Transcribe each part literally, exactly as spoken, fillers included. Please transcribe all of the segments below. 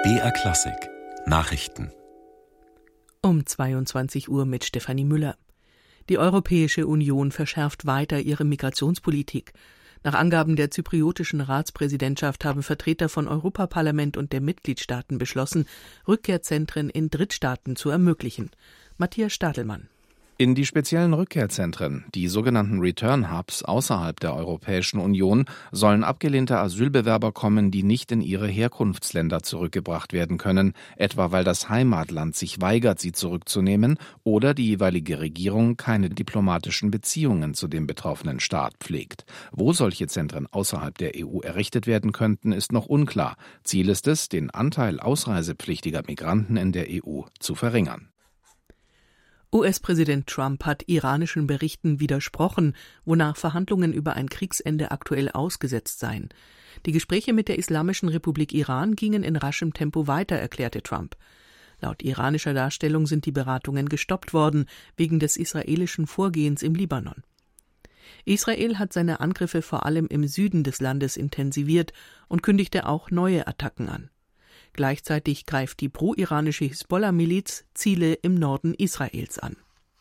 B R Klassik Nachrichten Um zweiundzwanzig Uhr mit Stefanie Müller. Die Europäische Union verschärft weiter ihre Migrationspolitik. Nach Angaben der zypriotischen Ratspräsidentschaft haben Vertreter von Europaparlament und der Mitgliedstaaten beschlossen, Rückkehrzentren in Drittstaaten zu ermöglichen. Matthias Stadelmann. In die speziellen Rückkehrzentren, die sogenannten Return Hubs außerhalb der Europäischen Union, sollen abgelehnte Asylbewerber kommen, die nicht in ihre Herkunftsländer zurückgebracht werden können, etwa weil das Heimatland sich weigert, sie zurückzunehmen oder die jeweilige Regierung keine diplomatischen Beziehungen zu dem betroffenen Staat pflegt. Wo solche Zentren außerhalb der E U errichtet werden könnten, ist noch unklar. Ziel ist es, den Anteil ausreisepflichtiger Migranten in der E U zu verringern. U S-Präsident Trump hat iranischen Berichten widersprochen, wonach Verhandlungen über ein Kriegsende aktuell ausgesetzt seien. Die Gespräche mit der Islamischen Republik Iran gingen in raschem Tempo weiter, erklärte Trump. Laut iranischer Darstellung sind die Beratungen gestoppt worden, wegen des israelischen Vorgehens im Libanon. Israel hat seine Angriffe vor allem im Süden des Landes intensiviert und kündigte auch neue Attacken an. Gleichzeitig greift die pro-iranische Hisbollah-Miliz Ziele im Norden Israels an.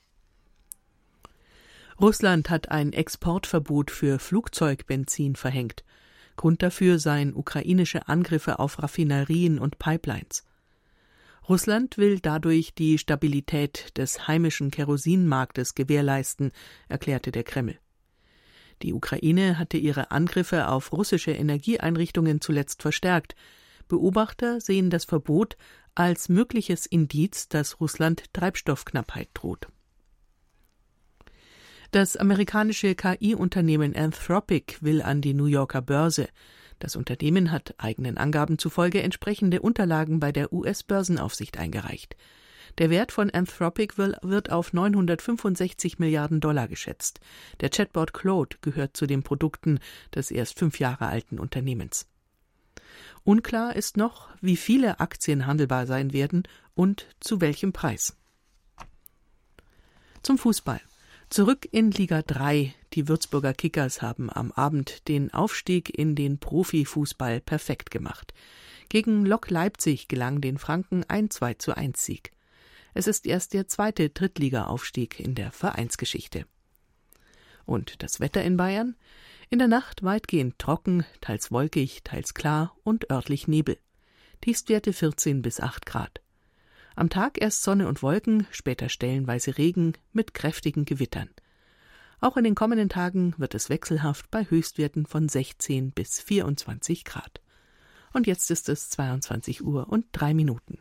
Russland hat ein Exportverbot für Flugzeugbenzin verhängt. Grund dafür seien ukrainische Angriffe auf Raffinerien und Pipelines. Russland will dadurch die Stabilität des heimischen Kerosinmarktes gewährleisten, erklärte der Kreml. Die Ukraine hatte ihre Angriffe auf russische Energieeinrichtungen zuletzt verstärkt. Beobachter sehen das Verbot als mögliches Indiz, dass Russland Treibstoffknappheit droht. Das amerikanische K I-Unternehmen Anthropic will an die New Yorker Börse. Das Unternehmen hat eigenen Angaben zufolge entsprechende Unterlagen bei der U S-Börsenaufsicht eingereicht. Der Wert von Anthropic wird auf neunhundertfünfundsechzig Milliarden Dollar geschätzt. Der Chatbot Claude gehört zu den Produkten des erst fünf Jahre alten Unternehmens. Unklar ist noch, wie viele Aktien handelbar sein werden und zu welchem Preis. Zum Fußball. Zurück in Liga drei. Die Würzburger Kickers haben am Abend den Aufstieg in den Profifußball perfekt gemacht. Gegen Lok Leipzig gelang den Franken ein zwei zu eins Sieg. Es ist erst der zweite Drittliga-Aufstieg in der Vereinsgeschichte. Und das Wetter in Bayern? In der Nacht weitgehend trocken, teils wolkig, teils klar und örtlich Nebel. Tiefstwerte vierzehn bis acht Grad. Am Tag erst Sonne und Wolken, später stellenweise Regen mit kräftigen Gewittern. Auch in den kommenden Tagen wird es wechselhaft bei Höchstwerten von sechzehn bis vierundzwanzig Grad. Und jetzt ist es zweiundzwanzig Uhr und drei Minuten.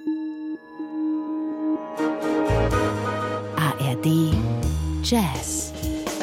A R D Jazz